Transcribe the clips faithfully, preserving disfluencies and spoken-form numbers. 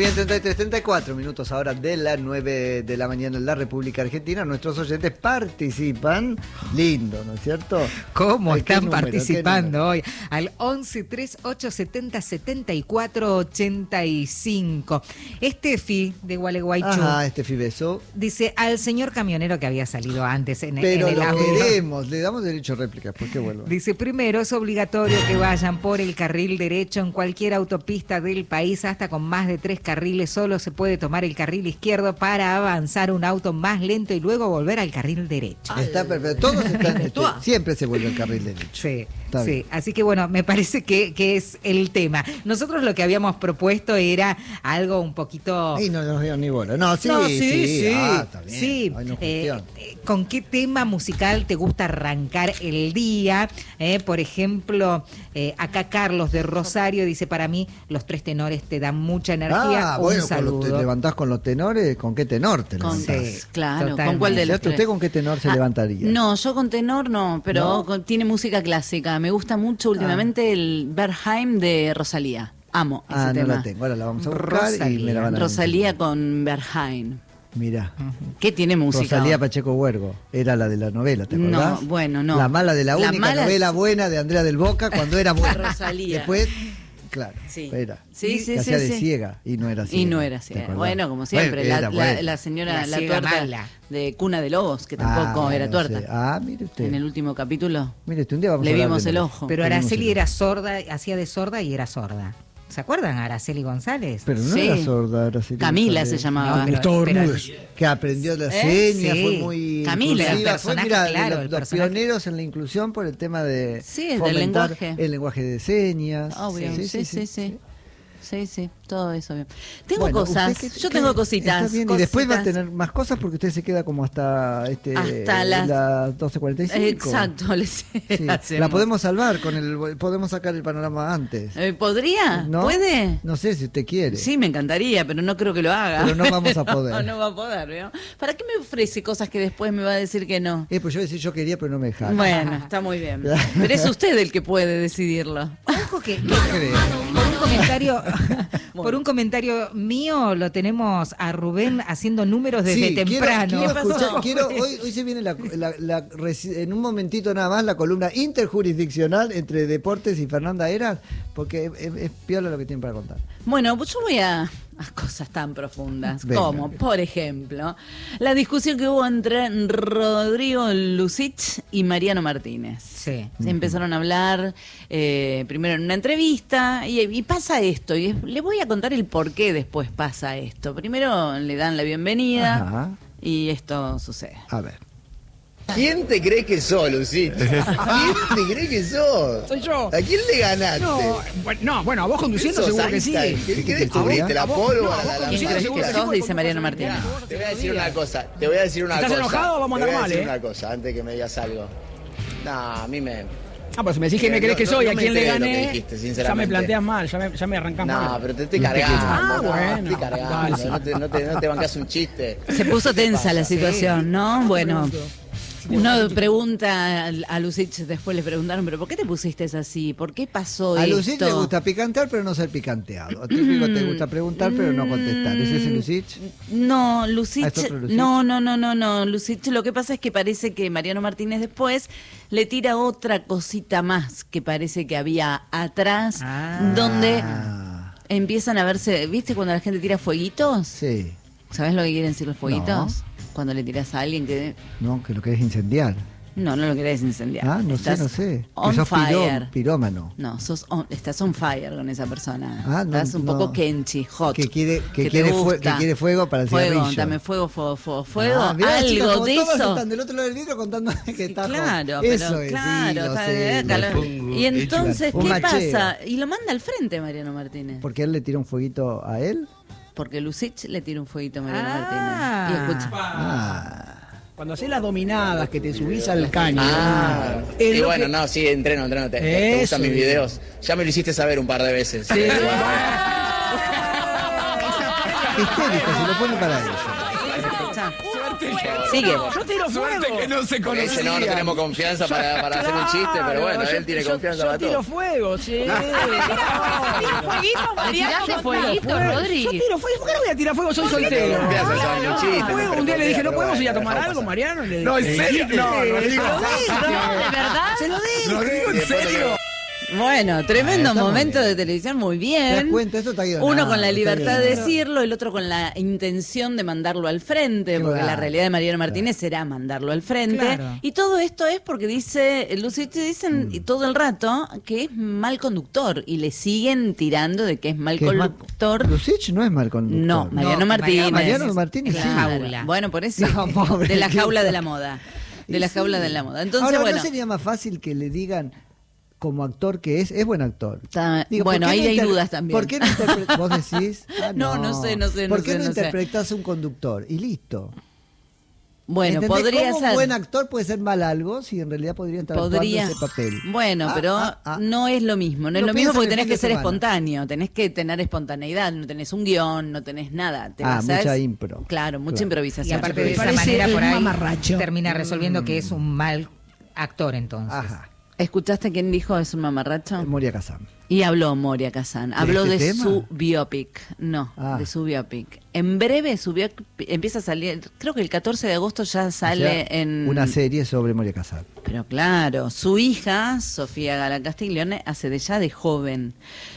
bien, treinta y tres, treinta y cuatro minutos ahora de las nueve de la mañana en la República Argentina. Nuestros oyentes participan. Lindo, ¿no es cierto? ¿Cómo Ay, están número, participando hoy? Al once, treinta y ocho, setenta, setenta y cuatro, ochenta y cinco. Estefi de Gualeguaychú. Ajá, Estefi Beso. Dice al señor camionero que había salido antes en, Pero en el lo audio. queremos, le damos derecho a réplica, ¿por qué vuelvo? Dice, primero, es obligatorio que vayan por el carril derecho en cualquier autopista del país, hasta con más de tres carriles. Solo se puede tomar el carril izquierdo para avanzar un auto más lento y luego volver al carril derecho. Está perfecto, todos están, este, siempre se vuelve al carril derecho. Sí, Está sí. bien. Así que bueno, me parece que, que es el tema. Nosotros lo que habíamos propuesto era algo un poquito... Y no nos dio ni bola. No, sí, No, sí, sí, sí. Ah, está bien. Sí. Ay, no Eh, cuestión. eh, ¿Con qué tema musical te gusta arrancar el día? Eh, por ejemplo, eh, acá Carlos de Rosario dice, para mí los tres tenores te dan mucha energía. Ah, Un bueno, cuando te saludo. levantás con los tenores, ¿con qué tenor te Con, levantás? Sí, claro, totalmente. ¿con cuál de los ¿Cierto? tres? ¿Usted con qué tenor se Ah, levantaría? No, yo con tenor no, pero ¿No? con- tiene música clásica. Me gusta mucho últimamente el Berheim de Rosalía. Amo ese Ah, no tema. la tengo. Ahora la vamos a buscar y Rosalía. me la van a Rosalía con Berheim. Mirá. ¿Qué tiene música? Rosalía Pacheco Huergo, era la de la novela, ¿te No, acordás? bueno, no. La mala de la, La única mala novela es- buena de Andrea del Boca cuando era buena. Rosalía. Después, claro, Sí. era. Sí, sí, que hacía sí, de sí. ciega y no era ciega. Y no era ¿te ciega. acordás? Bueno, como siempre, Bueno, la, era la- buena. la señora, La la, ciega tuerta mala. de Cuna de Lobos, que tampoco Ah, era no tuerta. sé. Ah, mire usted. En el último capítulo Mire usted, un día vamos le a hablar vimos de el la- ojo. Pero Tenemos Araceli el- era sorda, hacía de sorda y era sorda. ¿Se acuerdan a Araceli González? Pero no Sí. era sorda, Araceli Camila González. se llamaba. No, pero- Gustavo pero- Bermúdez. Que aprendió la ¿Eh? seña, Sí. fue muy Camila, inclusiva, el fue, personaje, mira, claro, los, el los personaje. pioneros en la inclusión por el tema de Sí, del fomentar lenguaje. el lenguaje de señas. Obvio, sí, sí, sí. Sí, sí, sí, todo eso bien. Tengo Bueno, cosas, ¿usted qué- yo qué- tengo cositas. Está bien, y después va a cositas. tener más cosas porque usted se queda como hasta este Hasta las- las doce cuarenta y cinco. Exacto, le Sí, hacemos. la podemos salvar con el podemos sacar el panorama antes. Eh, ¿Podría? ¿No? ¿Puede? No sé si usted quiere. Sí, me encantaría, pero no creo que lo haga. Pero no vamos a poder. no, no va a poder, ¿veo? ¿Para qué me ofrece cosas que después me va a decir que no? Eh, pues yo decía yo quería, pero no me dejaron. Bueno, está muy bien. Pero es usted el que puede decidirlo. Ojo que, que- No creo. por un comentario, por un comentario mío lo tenemos a Rubén haciendo números desde Sí, quiero- temprano. Quiero, ¿Qué pasó? escuchar- quiero- hoy, hoy se viene la, la- la reci- en un momentito nada más la columna interjurisdiccional entre deportes y Fernanda Eras, porque es, es piola lo que tienen para contar. Bueno, pues yo voy a, a cosas tan profundas, Venga. como, por ejemplo, la discusión que hubo entre Rodrigo Lucich y Mariano Martínez. Sí. Se empezaron a hablar eh, primero en una entrevista y, y pasa esto, y es- le voy a contar el por qué después pasa esto. Primero le dan la bienvenida Ajá. y esto sucede. A ver. ¿Quién te crees que sos, Lucito? ¿Quién te crees que sos? Soy yo. ¿A quién le ganaste? No, bueno, no, bueno, a vos conduciendo ¿Sos seguro que sí. Einstein? ¿Qué, ¿Qué qué te descubriste? ¿La a vos- pólvora? no, a vos la, la ¿Quién conduciendo crees seguro que sí, sos? porque Dice Mariano vos- Martínez. Te voy a decir una cosa, te voy a decir una ¿Estás cosa. enojado? Vamos a Te voy andar a decir mal, ¿eh? una cosa, antes que me digas algo. No, a mí me... Ah, pues si me decís que me No, crees que no, soy, no a me quién le enteré de lo que gané, dijiste, ya me sinceramente. planteas mal, ya me, ya me arrancás No, mal. pero te estoy No te cargando. quejes. Ah, no, bueno. te estoy cargando. Dale, sí. No te, no, te, no te bancas un chiste. Se puso ¿Qué tensa pasa? la situación, ¿no? Bueno, Sí. uno pregunta a- a Lucich, después le preguntaron, ¿pero por qué te pusiste así? ¿Por qué pasó A esto? Lucich le gusta picantear, pero no ser picanteado. A típico te gusta preguntar, pero no contestar. ¿Es ese Lucich? No, Ah, Lucich, ¿es otro Lucich? no, no, no, no, no, Lucich, lo que pasa es que parece que Mariano Martínez después le tira otra cosita más que parece que había atrás, Ah. donde Ah, empiezan a verse, ¿viste cuando la gente tira fueguitos? sí. ¿Sabes lo que quieren decir los fueguitos? No. Cuando le tiras a alguien que... No, que lo querés incendiar. No, no lo querés incendiar. Ah, no Estás sé, no sé. On que sos piró- fire. pirómano. No, sos on- estás on fire con esa persona. Ah, no, estás un no. poco kenchi, hot. Que quiere- que te quiere fue- gusta. que quiere fuego para el fuego, cigarrillo. dame fuego, fuego, fuego, fuego. Ah, mirá, algo chicas, como de todos eso. están del otro lado del vidrio contando que está Claro, hot. pero Eso es, claro, sí, lo está- sé, eh, lo cala- sé. y entonces, Un ¿qué macheo. pasa? Y lo manda al frente Mariano Martínez. Porque él le tiró un fueguito a él. Porque Lucich le tira un fueguito a Mariano Ah. Martínez. Y escucha. Ah. Cuando haces las dominadas, que te subís al caño. Ah, es y lo bueno, que- no, sí, entreno, entreno. Te, te gustan mis Eso. videos. Ya me lo hiciste saber un par de veces. Sí. Eh, Histérico, se lo pone para eso. Escuchá. Suerte Sigue. Yo tiro Suerte fuego. que no se Con ese no, no conocía. tenemos confianza para, para hacer un chiste, pero bueno, yo- él tiene yo- confianza yo para tiro todo. fuego, sí. Fueguito, Mariano. Tiraste fueguito, Yo Rodri. tiro fuego. ¿Por qué no voy a tirar fuego? Soy soltero. Confianza, son Ah, un chiste, fuego. pero Un día le dije, pero ¿no podemos ir a bueno, tomar dejamos algo, pasar. Mariano? Le No, ¿en dije, serio? No, no, Rodrigo. se lo digo. ¿De verdad? Se lo digo. Rodrigo, ¿en serio? Bueno, tremendo Ah, está muy momento bien. de televisión, muy ¿Te das bien. cuenta? Eso está guionado, Uno con la está libertad de guionado. decirlo, el otro con la intención de mandarlo al frente, porque Claro. la realidad de Mariano Martínez será mandarlo al frente. Claro. Y todo esto es porque dice, Lucy, te dicen Mm. todo el rato que es mal conductor y le siguen tirando de que es mal Que es mal- conductor. Lucich no es mal conductor. No, Mariano No, Martínez. Mariano Martínez, sí. Claro. Jaula. Bueno, por eso. No, pobre, de la qué jaula de tal. la moda. De Y la sí. jaula de la moda. Entonces, Ahora, bueno. ¿no sería más fácil que le digan como actor que es? Es buen actor. Está- ¿por bueno, qué ahí no hay inter- dudas también. ¿Por qué no interpretas? ¿Vos decís? Ah, No, no sé, no sé, ¿Por no qué sé, no, no sé. interpretás un conductor? Y listo. Bueno, ¿Entendés? podría ¿Cómo ser. un buen actor puede ser mal algo si en realidad podría estar Podría. actuando ese papel? Bueno, Ah, pero ah, ah. no es lo mismo. No es Lo lo mismo piensan porque el tenés fin que de ser semana. espontáneo, tenés que tener espontaneidad, no tenés un guión, no tenés nada. Te Ah, basás- mucha impro. Claro, mucha Claro. improvisación. Y aparte de Me esa parece manera por un ahí mamarracho. termina resolviendo que es un mal actor entonces. Ajá. ¿Escuchaste quién dijo es un mamarracho? Moria Kazan. Y habló Moria Kazan. Habló este de tema? su biopic. No, Ah. de su biopic. En breve su biopic empieza a salir, creo que el catorce de agosto ya sale O sea, en... una serie sobre Moria Kazan. Pero claro, su hija, Sofía Gala Castiglione, hace de ya de joven.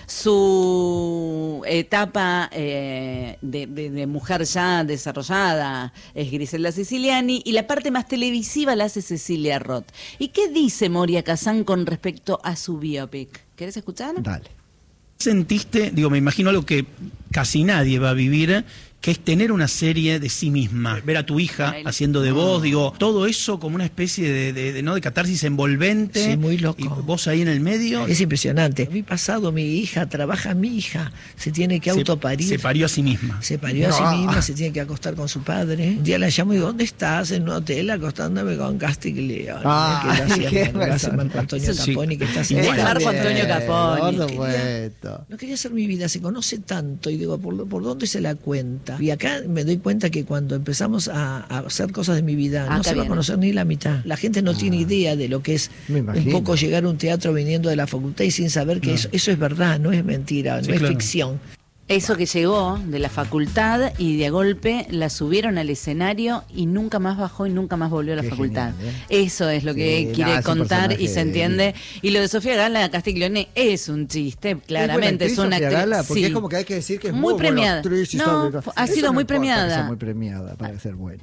Su etapa eh, de, de- de mujer ya desarrollada es Griselda Siciliani y la parte más televisiva la hace Cecilia Roth. ¿Y qué dice Moria Kazan con respecto a su biopic? ¿Querés escuchar? Dale. ¿Sentiste, digo, me imagino algo que casi nadie va a vivir, que es tener una serie de sí misma, ver a tu hija Para él. haciendo de voz, digo, todo eso como una especie de, de- de, ¿no? de catarsis envolvente? Sí, muy loco. Y vos ahí en el medio. Es impresionante. Mi pasado, mi hija, trabaja mi hija, se tiene que se- autoparir. Se parió a sí misma. Se parió a sí No. misma, se tiene que acostar con su padre. Un día la llamo y digo, ¿dónde estás? En un hotel acostándome con Castiglione. Ah, que lo hacía, qué lo hace persona. Marco Antonio Sí. Caponi, que está Igual. haciendo- Marco Antonio Bien, Caponi. por supuesto. No quería hacer mi vida, se conoce tanto y digo, ¿por, por dónde se la cuenta? Y acá me doy cuenta que cuando empezamos a, a hacer cosas de mi vida, Acá no se va viene. a conocer ni la mitad. La gente no tiene idea de lo que es Me un imagino. poco llegar a un teatro viniendo de la facultad y sin saber que eso, eso es verdad, no es mentira, Sí, no es claro. ficción. Eso que llegó de la facultad y de golpe la subieron al escenario y nunca más bajó y nunca más volvió a la Qué facultad. genial, ¿eh? Eso es lo que Sí, quiere nada, es un contar y personaje se entiende. Y lo de Sofía Gala Castiglione es un chiste, claramente. Es, buena una actriz, Sofía Gala, porque sí. es como que hay que decir que es Muy muy, buena premiada. actriz y No, sabe- fu- ha Eso sido no muy importa que premiada. sea muy premiada para ser buena.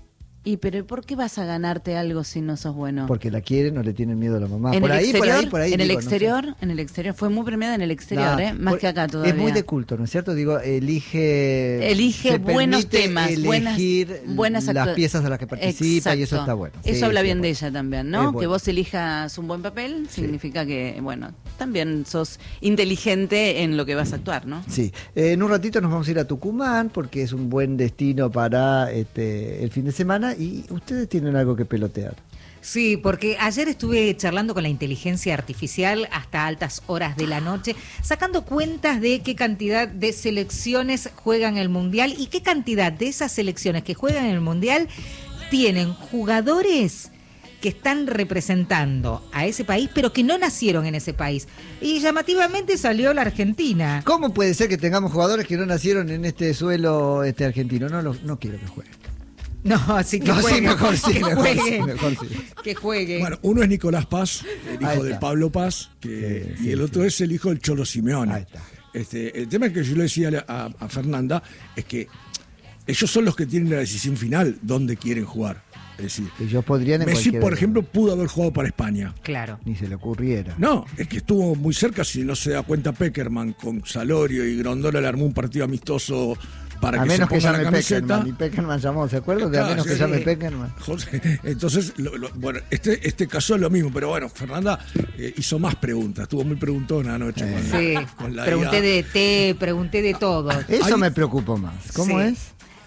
Y pero ¿por qué vas a ganarte algo si no sos bueno? Porque la quieren o le tienen miedo a la mamá. en por el ahí, exterior, por ahí, por ahí. en el digo, no sé. exterior, en el exterior fue muy premiada en el exterior, No, ¿eh? Más por- que acá todavía. Es muy de culto, ¿no es cierto? Digo, elige. Elige se buenos permite temas, buenas, elegir buenas las actua- piezas a las que participa y eso Exacto. está bueno. Eso Sí, habla sí, bien es de bueno. ella también, Es ¿no? bueno. Que vos elijas un buen papel significa que, bueno, también sos inteligente en lo que vas a actuar, ¿no? Sí, Eh, en un ratito nos vamos a ir a Tucumán porque es un buen destino para este, el fin de semana y ustedes tienen algo que pelotear. Sí, porque ayer estuve charlando con la inteligencia artificial hasta altas horas de la noche, sacando cuentas de qué cantidad de selecciones juegan el Mundial y qué cantidad de esas selecciones que juegan el Mundial tienen jugadores que están representando a ese país, pero que no nacieron en ese país. Y llamativamente salió la Argentina. ¿Cómo puede ser que tengamos jugadores que no nacieron en este suelo este argentino? No, los- no quiero que jueguen. No, así que No, sí, jueguen, mejor sí, que mejor sí, jueguen, mejor sí. que jueguen. Bueno, uno es Nicolás Paz, el Ahí hijo de está. Pablo Paz, que, Sí, sí, y el otro sí. es el hijo del Cholo Simeone. Ahí está. Este, el tema es que yo le decía a, a Fernanda es que ellos son los que tienen la decisión final dónde quieren jugar. Es decir, Ellos podrían en Messi, cualquier por lugar. ejemplo, pudo haber jugado para España. Claro. Ni se le ocurriera. No, es que estuvo muy cerca, si no se da cuenta Peckerman, con Salorio y Grondona le armó un partido amistoso para a que se menos que ponga la llame camiseta. Peckerman. Y Peckerman llamó, ¿se acuerdan? De a Claro, menos sí, que sí. llame Peckerman. José, entonces, lo- lo- bueno, este, este caso es lo mismo, pero bueno, Fernanda eh, hizo más preguntas, estuvo muy preguntona anoche. con la- Sí, con la pregunté I A. de té, pregunté de todo. Eso Hay- me preocupó más. ¿Cómo Sí. es?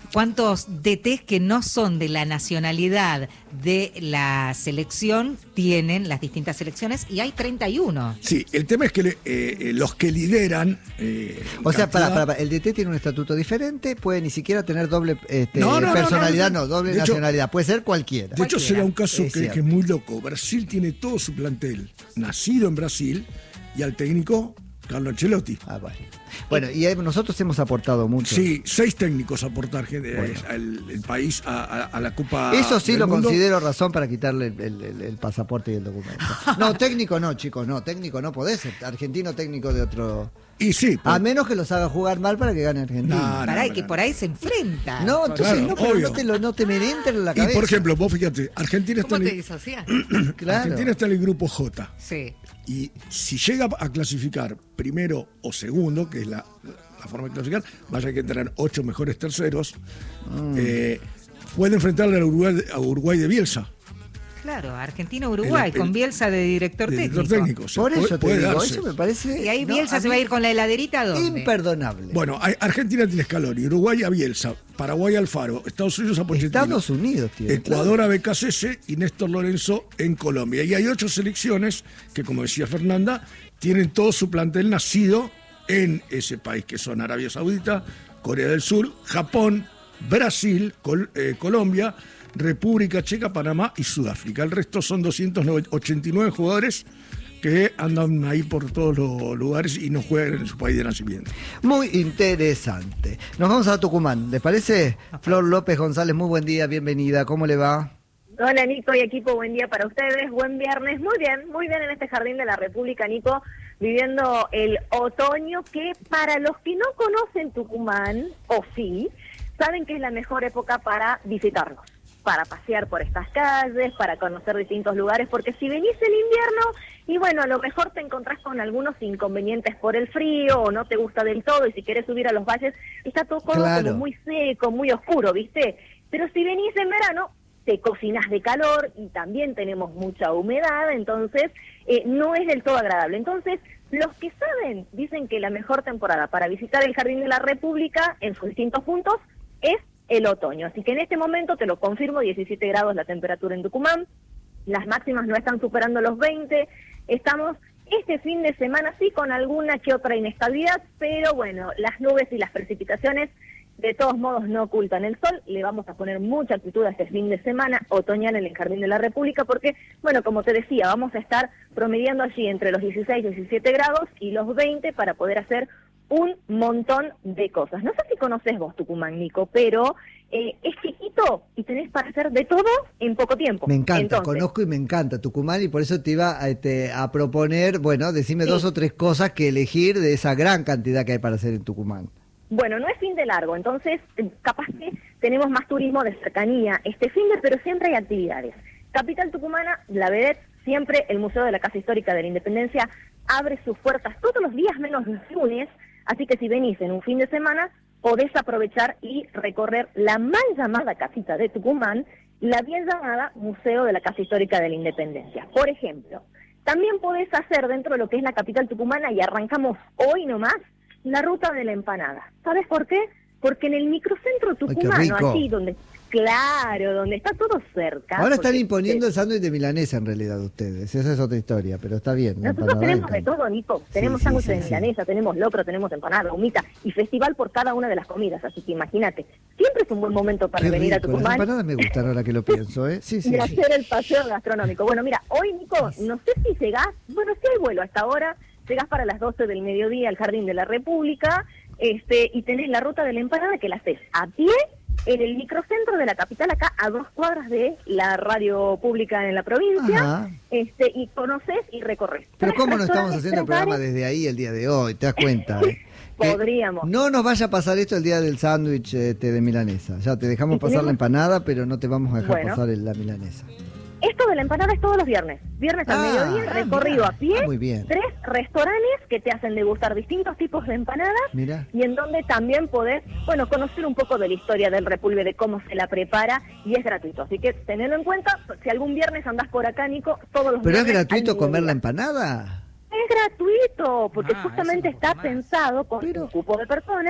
¿Cuántos D Ts que no son de la nacionalidad de la selección tienen las distintas selecciones? Y hay treinta y uno. Sí, el tema es que le- eh, eh, los que lideran... eh, O sea, para, cantidad- para, el D T tiene un estatuto diferente, puede ni siquiera tener doble este, No, no, no, personalidad, no, no, no. doble De hecho- nacionalidad, puede ser cualquiera. De hecho, se da un caso Es que, cierto. que es muy loco. Brasil tiene todo su plantel nacido en Brasil y al técnico Carlo Ancelotti. Ah, bueno. Bueno, y eh, nosotros hemos aportado mucho. Sí, seis técnicos aportar gente, eh, al el país a, a- a la Copa. Eso sí del lo Mundo. considero razón para quitarle el, el- el- el pasaporte y el documento. No, técnico no, chicos, no, técnico no podés ser argentino técnico de otro. Y sí, A pues, menos que los haga jugar mal para que gane Argentina. No, Pará, y no, que no. por ahí se enfrenta. No, entonces Claro, no, pero obvio. no te, lo, no te me entre en la y cabeza. por ejemplo, vos fíjate, Argentina está, ¿Cómo en te el, disocias? Claro. Argentina está en el grupo J. Sí. Y si llega a clasificar primero o segundo, que es la, la forma de clasificar, vaya que tendrán ocho mejores terceros, Mm. eh, puede enfrentarle a Uruguay, a Uruguay de Bielsa. Claro, Argentina-Uruguay, El- el- con Bielsa de director de técnico. director técnico. O sea, Por puede- eso te puede digo, darse. eso me parece. Y ahí no, Bielsa a se va a mí, ir con la heladerita, ¿a ¿dónde? imperdonable. Bueno, hay- Argentina tiene Scaloni, Uruguay a Bielsa, Paraguay a Alfaro, Estados Unidos a Pochettino, Estados Unidos tiene. Ecuador a B K C S y Néstor Lorenzo en Colombia. Y hay ocho selecciones que, como decía Fernanda, tienen todo su plantel nacido en ese país, que son Arabia Saudita, Corea del Sur, Japón, Brasil, Col- eh, Colombia, República Checa, Panamá y Sudáfrica. El resto son doscientos ochenta y nueve jugadores que andan ahí por todos los lugares y no juegan en su país de nacimiento. Muy interesante. Nos vamos a Tucumán, ¿les parece? Flor López González, muy buen día, bienvenida. ¿Cómo le va? Hola Nico y equipo, buen día para ustedes, buen viernes, muy bien, muy bien en este jardín de la República, Nico, viviendo el otoño que para los que no conocen Tucumán, o sí, saben que es la mejor época para visitarnos, para pasear por estas calles, para conocer distintos lugares, porque si venís en invierno, y bueno, a lo mejor te encontrás con algunos inconvenientes por el frío, o no te gusta del todo, y si querés subir a los valles, está todo como Claro. muy seco, muy oscuro, ¿viste? Pero si venís en verano, te cocinas de calor y también tenemos mucha humedad, entonces eh, no es del todo agradable. Entonces, los que saben dicen que la mejor temporada para visitar el Jardín de la República en sus distintos puntos es el otoño. Así que en este momento, te lo confirmo, diecisiete grados la temperatura en Tucumán, las máximas no están superando los veinte, estamos este fin de semana sí con alguna que otra inestabilidad, pero bueno, las nubes y las precipitaciones de todos modos no ocultan el sol. Le vamos a poner mucha actitud a este fin de semana otoñal en el Jardín de la República porque, bueno, como te decía, vamos a estar promediando allí entre los dieciséis, diecisiete grados y los veinte para poder hacer un montón de cosas. No sé si conoces vos Tucumán, Nico, pero eh, es chiquito y tenés para hacer de todo en poco tiempo. Me encanta, Entonces, conozco y me encanta Tucumán y por eso te iba a, este, a proponer, bueno, decime Sí. dos o tres cosas que elegir de esa gran cantidad que hay para hacer en Tucumán. Bueno, no es fin de largo, entonces eh, capaz que tenemos más turismo de cercanía este fin de, pero siempre hay actividades. Capital Tucumana, la vedette, siempre el Museo de la Casa Histórica de la Independencia abre sus puertas todos los días menos los lunes, así que si venís en un fin de semana, podés aprovechar y recorrer la mal llamada casita de Tucumán, la bien llamada Museo de la Casa Histórica de la Independencia. Por ejemplo, también podés hacer dentro de lo que es la capital tucumana, y arrancamos hoy nomás, la ruta de la empanada. ¿Sabes por qué? Porque en el microcentro tucumano, rico. allí donde, claro, donde está todo cerca. Ahora están porque- imponiendo el sándwich de milanesa en realidad ustedes, esa es otra historia, pero está bien. la Nosotros empanada tenemos de encanta. todo, Nico. Tenemos sí, sándwich sí, de sí. milanesa, tenemos locro, tenemos empanada, humita y festival por cada una de las comidas. Así que imagínate, siempre es un buen momento para Qué venir a rico, las Tucumán empanadas me gustan ahora que lo pienso, ¿eh? Sí, sí, y sí. hacer el paseo gastronómico. Bueno, mira, hoy, Nico, no sé si llegás, bueno, si hay vuelo hasta ahora, llegás para las doce del mediodía al Jardín de la República, este, y tenés la ruta de la empanada que la haces a pie en el microcentro de la capital, acá a dos cuadras de la radio pública en la provincia, Ajá. este, y conoces y recorres. Pero Tres ¿cómo no estamos restaurantes, haciendo el tres programa bares. desde ahí el día de hoy? ¿Te das cuenta? eh? Que Podríamos. No nos vaya a pasar esto el día del sándwich este, de milanesa. Ya te dejamos ¿Y pasar tenemos? la empanada, pero no te vamos a dejar Bueno. pasar el- la milanesa. Esto de la empanada es todos los viernes. Viernes al Ah, mediodía, ah, recorrido mirá. a pie, Ah, muy bien. tres restaurantes que te hacen degustar distintos tipos de empanadas Mira. y en donde también podés, bueno, conocer un poco de la historia del repulgue, de cómo se la prepara, y es gratuito. Así que tenedlo en cuenta, si algún viernes andás por acá, Nico, todos los ¿Pero es viernes al gratuito comer la mediodía. empanada? Es gratuito, porque Ah, justamente eso me gusta está más. pensado con Pero- un cupo de personas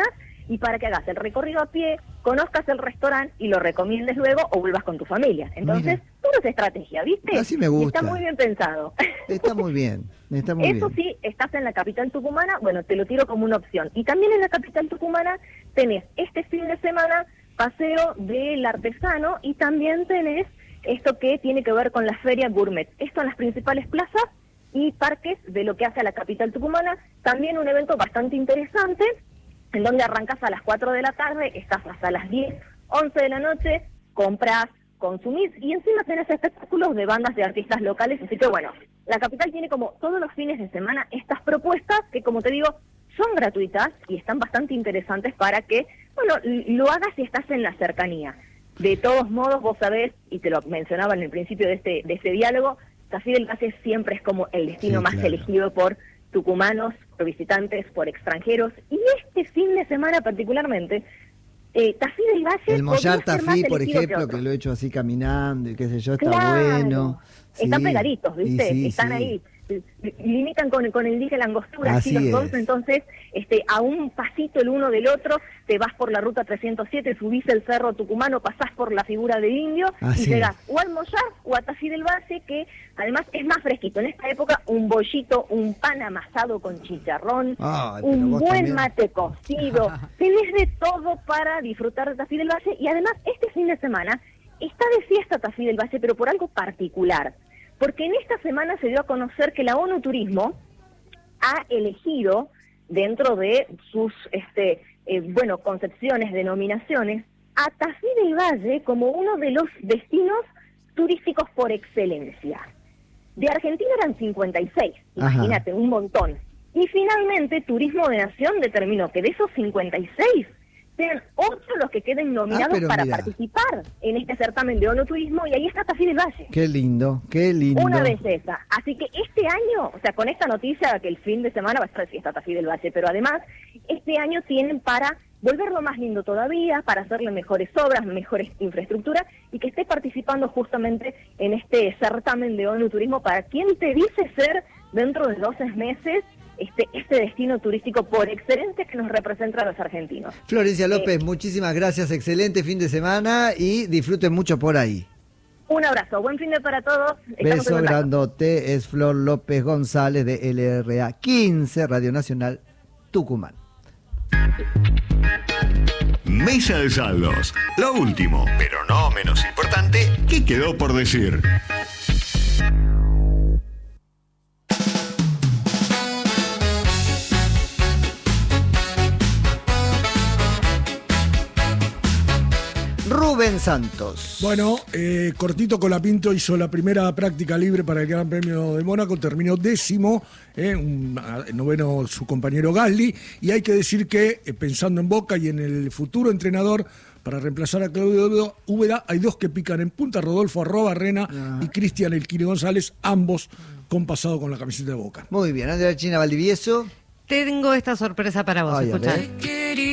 y para que hagas el recorrido a pie, conozcas el restaurante y lo recomiendes luego o vuelvas con tu familia. Entonces, Mira. todo es estrategia, ¿viste? Así me gusta. Y está muy bien pensado. Está muy bien, está muy Eso bien. sí, estás en la capital tucumana, bueno, te lo tiro como una opción. Y también en la capital tucumana tenés este fin de semana paseo del artesano y también tenés esto que tiene que ver con la feria gourmet. Esto en las principales plazas y parques de lo que hace a la capital tucumana. También un evento bastante interesante, en donde arrancas a las cuatro de la tarde, estás hasta las diez, once de la noche, compras, consumís y encima tenés espectáculos de bandas de artistas locales. Así que bueno, la capital tiene como todos los fines de semana estas propuestas que, como te digo, son gratuitas y están bastante interesantes para que, bueno, lo hagas si estás en la cercanía. De todos modos, vos sabés, y te lo mencionaba en el principio de este, de este diálogo, Tafí del Valle siempre es como el destino Sí, más claro. elegido por tucumanos, por visitantes, por extranjeros. Y este fin de semana particularmente, eh, Tafí del Valle... El Mollar podría ser más Tafí, por elegido ejemplo, otro. que lo he hecho así caminando y qué sé yo, está Claro. bueno. Están Sí. pegaditos, ¿viste? Y sí, Están sí. ahí. Limitan con, con el dique la angostura, Así así los es. dos, entonces este, a un pasito el uno del otro, te vas por la ruta trescientos siete, subís el cerro tucumano, pasás por la figura de Indio Así y llegás es. o al Mollar o a Tafí del Valle, que además es más fresquito. En esta época un bollito, un pan amasado con chicharrón, Ay, pero un vos buen también. mate cocido, tenés de todo para disfrutar de Tafí del Valle y además este fin de semana está de fiesta Tafí del Valle, pero por algo particular. Porque en esta semana se dio a conocer que la ONU Turismo ha elegido, dentro de sus este eh, bueno concepciones, denominaciones, a Tafí del Valle como uno de los destinos turísticos por excelencia. De Argentina eran cincuenta y seis, Ajá. imagínate, un montón. Y finalmente Turismo de Nación determinó que de esos cincuenta y seis sean ocho los que queden nominados Ah, pero para mira. participar en este certamen de ONU Turismo, y ahí está Tafí del Valle. Qué lindo, qué lindo. Una belleza. Así que este año, o sea, con esta noticia que el fin de semana va a estar de fiesta Tafí del Valle, pero además este año tienen para volverlo más lindo todavía, para hacerle mejores obras, mejores infraestructuras y que esté participando justamente en este certamen de ONU Turismo para quien te dice ser dentro de doce meses este, este destino turístico por excelencia que nos representa a los argentinos. Florencia López, Eh, muchísimas gracias, excelente fin de semana y disfruten mucho por ahí. Un abrazo, buen fin de para todos. Estamos en Beso contacto. grandote, es Flor López González de L R A quince, Radio Nacional Tucumán. Mesa de saldos. Lo último, pero no menos importante, ¿qué quedó por decir? Rubén Santos. Bueno, eh, Cortito Colapinto hizo la primera práctica libre para el Gran Premio de Mónaco, terminó décimo, eh, un, a- noveno su compañero Gasly, y hay que decir que, eh, pensando en Boca y en el futuro entrenador para reemplazar a Claudio Úbeda, hay dos que pican en punta, Rodolfo Arrobarrena y Cristian El Quiri González, ambos con pasado con la camiseta de Boca. Muy bien, Andrea China Valdivieso. Tengo esta sorpresa para vos, Ay, a escuchá. ver.